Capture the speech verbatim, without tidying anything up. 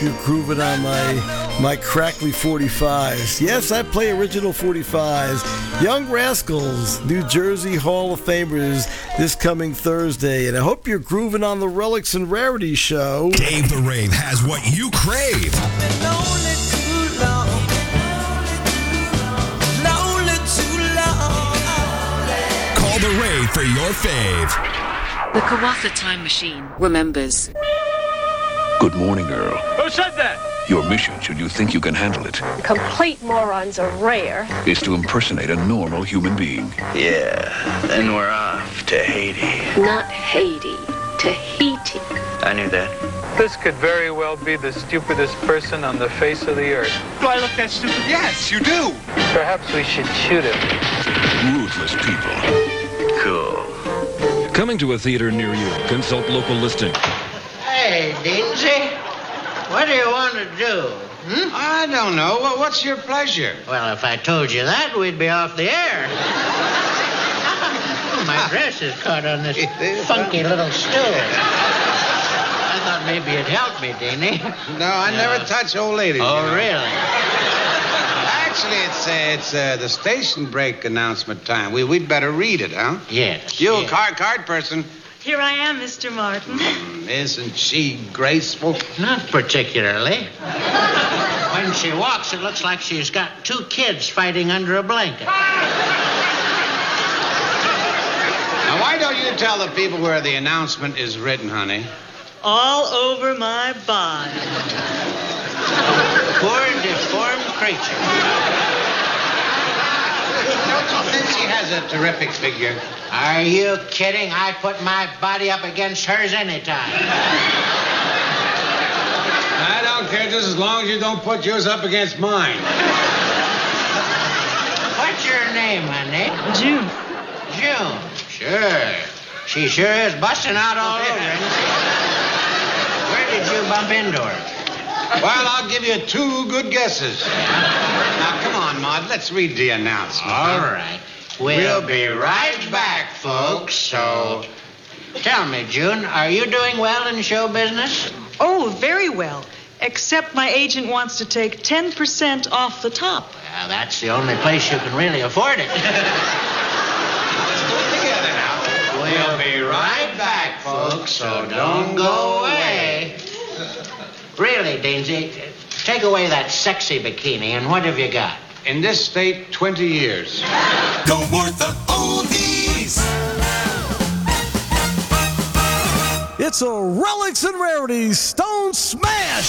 You're grooving on my my crackly forty-fives. Yes, I play original forty-fives. Young Rascals, New Jersey Hall of Famers, this coming Thursday. And I hope you're grooving on the Relics and Rarities show. Dave the Rave has what you crave. Lonely too long. Lonely too long. Call the Rave for your fave. The Kawatha Time Machine remembers. Good morning, Earl. Who said that? Your mission, should you think you can handle it, Complete morons are rare. is to impersonate a normal human being. Yeah, then we're off to Haiti. Not Haiti, Tahiti. I knew that. This could very well be the stupidest person on the face of the earth. Do I look that stupid? Yes, you do. Perhaps we should shoot him. Ruthless people. Cool. Coming to a theater near you. Consult local listing. Hey, Dinsey, what do you want to do? Hmm? I don't know. Well, what's your pleasure? Well, if I told you that, we'd be off the air. Oh, my dress is caught on this funky little stool. I thought maybe it'd help me, Deanie. No, I No. never touch old ladies. Oh, you know. really? Actually, it's uh, it's uh, the station break announcement time. We we'd better read it, huh? Yes. You, yes. card card person. Here I am, Mister Martin. Mm, isn't she graceful? Not particularly. When she walks, it looks like she's got two kids fighting under a blanket. Now, why don't you tell the people where the announcement is written, honey? All over my body. Poor deformed creature. Don't you think she has a terrific figure? Are you kidding? I put my body up against hers anytime. I don't care just as long as you don't put yours up against mine. What's your name, honey? June. June. Sure. She sure is busting out all over. Isn't she? Where did you bump into her? Well, I'll give you two good guesses. Now, come on, Maud. Let's read the announcement. All right. We'll, we'll be right back, folks. So, tell me, June, are you doing well in show business? Oh, very well. Except my agent wants to take ten percent off the top. Well, that's the only place you can really afford it. Let's do it together now. We'll be right back, folks, so don't go away. Really, Dinsey, take away that sexy bikini, and what have you got? In this state, twenty years. Go worth the oldies. It's a Relics and Rarities Stone Smash!